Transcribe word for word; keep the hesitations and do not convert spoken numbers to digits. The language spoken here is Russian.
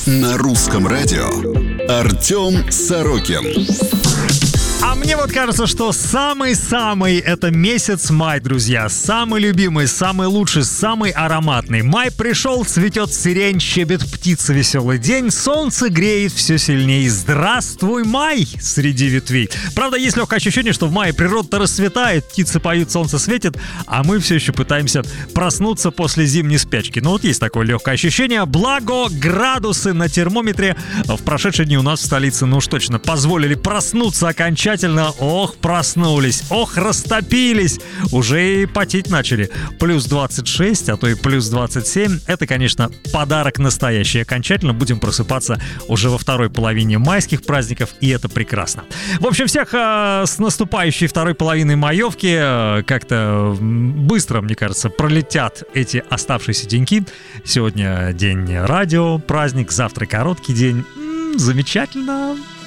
На русском радио Артем Сорокин. А мне вот кажется, что самый-самый это месяц май, друзья. Самый любимый, самый лучший, самый ароматный. Май пришел, цветет сирень, щебет птица, веселый день. Солнце греет все сильнее. Здравствуй, май среди ветвей. Правда, есть легкое ощущение, что в мае природа расцветает, птицы поют, солнце светит, а мы все еще пытаемся проснуться после зимней спячки. Ну вот есть такое легкое ощущение. Благо, градусы на термометре в прошедшие дни у нас в столице, ну уж точно, позволили проснуться окончательно. Ох, проснулись, ох, растопились, уже и потеть начали. Плюс двадцать шесть, а то и плюс двадцать семь. Это, конечно, подарок настоящий. Окончательно будем просыпаться уже во второй половине майских праздников, и это прекрасно. В общем, всех э, с наступающей второй половиной маевки. Э, как-то быстро, мне кажется, пролетят эти оставшиеся деньки. Сегодня день радио, праздник, завтра короткий день. М-м, замечательно.